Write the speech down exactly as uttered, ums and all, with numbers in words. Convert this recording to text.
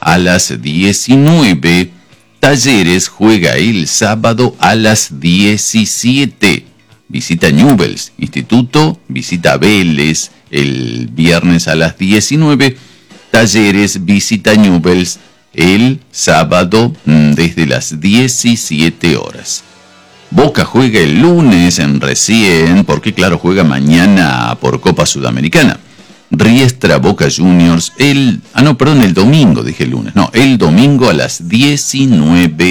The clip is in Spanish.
a las diecinueve. Talleres juega el sábado a las diecisiete. Visita Newell's. Instituto visita Vélez el viernes a las diecinueve. Talleres visita Newell's el sábado desde las diecisiete horas. Boca juega el lunes en Recién, porque claro, juega mañana por Copa Sudamericana. Riestra Boca Juniors el... Ah, no, perdón, el domingo, dije el lunes. No, el domingo a las diecinueve